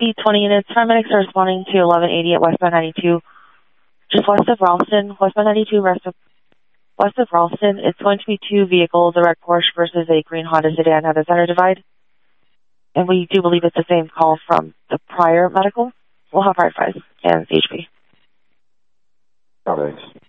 B20 units. Paramedics are responding to 1180 at westbound 92, just west of Ralston. Westbound 92, west of Ralston. It's going to be two vehicles, a red Porsche versus a green Honda sedan at the center divide. And we do believe it's the same call from the prior medical. We'll have price and HP. Thanks.